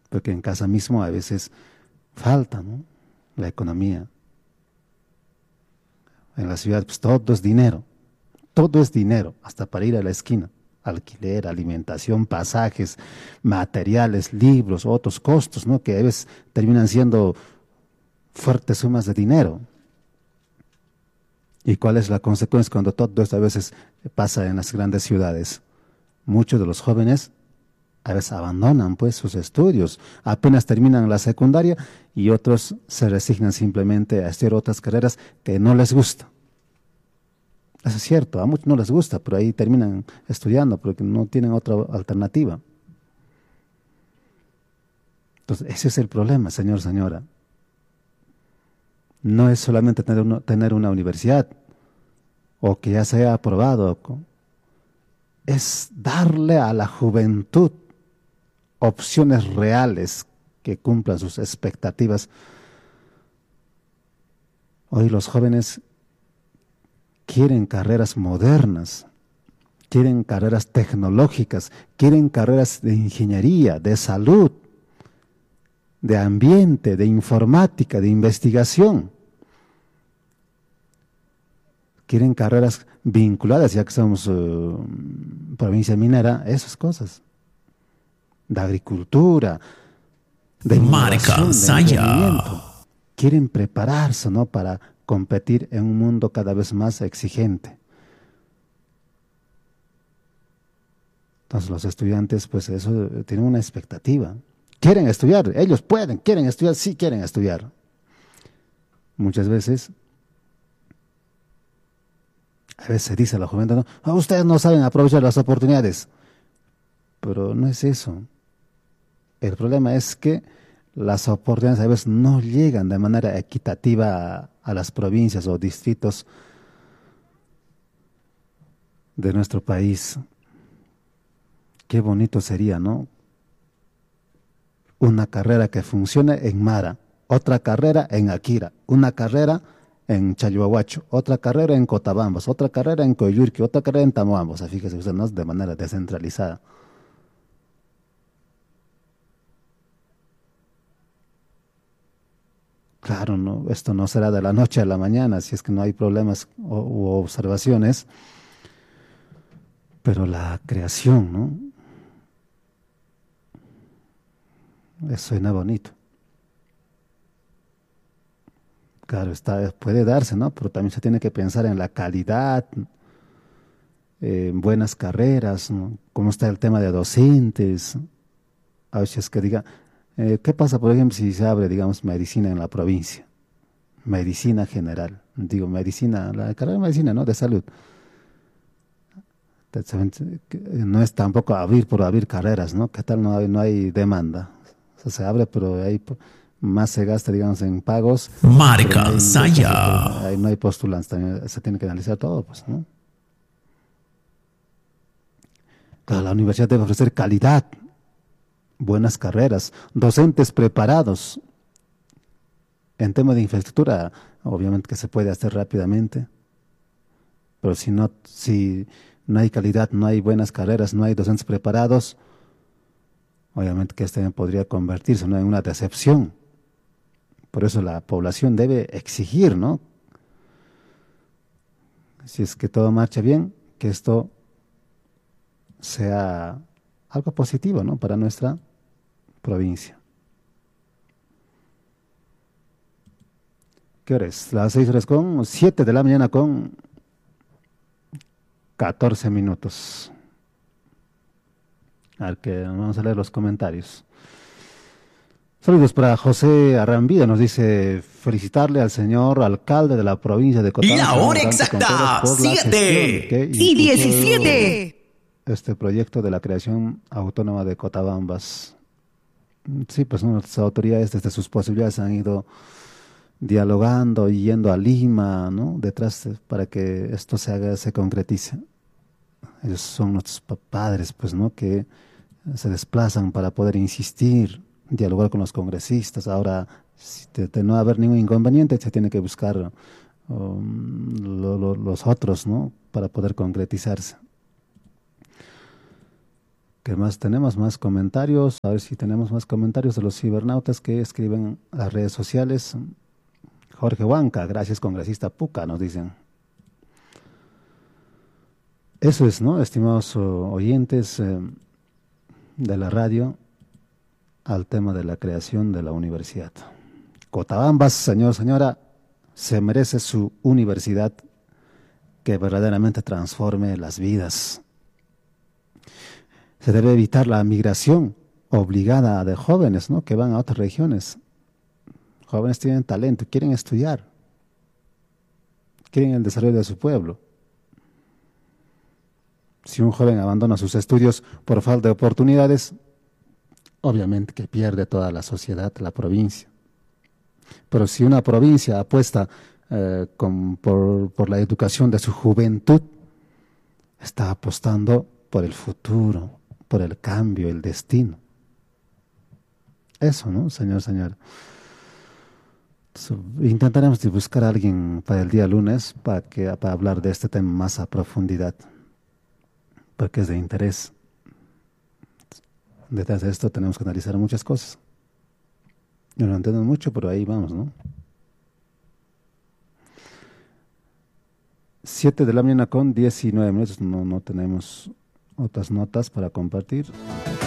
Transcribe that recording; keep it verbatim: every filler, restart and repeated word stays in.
porque en casa mismo a veces falta, ¿no?, la economía. En la ciudad pues todo es dinero, todo es dinero, hasta para ir a la esquina. Alquiler, alimentación, pasajes, materiales, libros, otros costos, ¿no?, que a veces terminan siendo fuertes sumas de dinero. ¿Y cuál es la consecuencia cuando todo esto a veces pasa en las grandes ciudades? Muchos de los jóvenes a veces abandonan pues sus estudios, apenas terminan la secundaria y otros se resignan simplemente a estudiar otras carreras que no les gusta. Eso es cierto, a muchos no les gusta, pero ahí terminan estudiando porque no tienen otra alternativa. Entonces, ese es el problema, señor, señora. No es solamente tener una, tener una universidad o que ya se haya aprobado, es darle a la juventud opciones reales que cumplan sus expectativas. Hoy los jóvenes quieren carreras modernas, quieren carreras tecnológicas, quieren carreras de ingeniería, de salud, de ambiente, de informática, de investigación. Quieren carreras vinculadas, ya que somos uh, provincia minera, esas cosas. De agricultura, de innovación, de emprendimiento. Quieren prepararse, ¿no?, para competir en un mundo cada vez más exigente. Entonces los estudiantes, pues eso, tienen una expectativa. Quieren estudiar, ellos pueden, quieren estudiar, sí quieren estudiar. Muchas veces, a veces se dice a la juventud, no, oh, ustedes no saben aprovechar las oportunidades. Pero no es eso. El problema es que las oportunidades a veces no llegan de manera equitativa a, a las provincias o distritos de nuestro país. Qué bonito sería, ¿no?, una carrera que funcione en Mara, otra carrera en Akira, una carrera en Chalhuahuacho, otra carrera en Cotabambas, otra carrera en Coyurqui, otra carrera en Tamoambos. O sea, fíjese usted, ¿no?, de manera descentralizada. Claro, no, esto no será de la noche a la mañana, si es que no hay problemas o, u observaciones, pero la creación, ¿no?, eso suena bonito. Claro, está, puede darse, ¿no?, pero también se tiene que pensar en la calidad, eh, en buenas carreras, ¿no?, cómo está el tema de docentes. A veces que diga, eh, ¿qué pasa, por ejemplo, si se abre, digamos, medicina en la provincia? Medicina general, digo, medicina, la carrera de medicina, ¿no?, de salud. No es tampoco abrir por abrir carreras, ¿no? ¿Qué tal no hay, no hay demanda? O sea, se abre, pero hay más se gasta, digamos, en pagos. Marca no Saya. Ahí no hay postulantes, también se tiene que analizar todo, pues, ¿no? Claro, la universidad debe ofrecer calidad, buenas carreras, docentes preparados. En tema de infraestructura, obviamente que se puede hacer rápidamente, pero si no, si no hay calidad, no hay buenas carreras, no hay docentes preparados, obviamente que este podría convertirse, ¿no?, en una decepción. Por eso la población debe exigir, ¿no?, si es que todo marcha bien, que esto sea algo positivo, ¿no?, para nuestra provincia. ¿Qué hora es? Las seis horas con siete de la mañana con catorce minutos. A ver, que vamos a leer los comentarios. Saludos para José Arrambida, nos dice felicitarle al señor alcalde de la provincia de Cotán. La hora exacta, siete y diecisiete. Este proyecto de la creación autónoma de Cotabambas. Sí, pues nuestras autoridades desde sus posibilidades han ido dialogando y yendo a Lima, ¿no?, detrás de, para que esto se haga, se concretice. Ellos son nuestros padres, pues, ¿no?, que se desplazan para poder insistir, dialogar con los congresistas. Ahora, si de, de no haber ningún inconveniente, se tiene que buscar um, lo, lo, los otros, ¿no?, para poder concretizarse. ¿Qué más tenemos? Más comentarios. A ver si tenemos más comentarios de los cibernautas que escriben a las redes sociales. Jorge Huanca, gracias congresista Puca, nos dicen. Eso es, ¿no? Estimados uh, oyentes eh, de la radio, al tema de la creación de la universidad. Cotabambas, señor, señora, se merece su universidad que verdaderamente transforme las vidas. Se debe evitar la migración obligada de jóvenes, ¿no?, que van a otras regiones. Jóvenes tienen talento, quieren estudiar, quieren el desarrollo de su pueblo. Si un joven abandona sus estudios por falta de oportunidades, obviamente que pierde toda la sociedad, la provincia. Pero si una provincia apuesta eh, con, por, por la educación de su juventud, está apostando por el futuro, por el cambio, el destino. Eso, ¿no, señor, señor? So, intentaremos buscar a alguien para el día lunes para, que, para hablar de este tema más a profundidad, porque es de interés. Detrás de esto tenemos que analizar muchas cosas. Yo no entiendo mucho, pero ahí vamos, ¿no? Siete de la mañana con diecinueve minutos. No, no tenemos otras notas para compartir.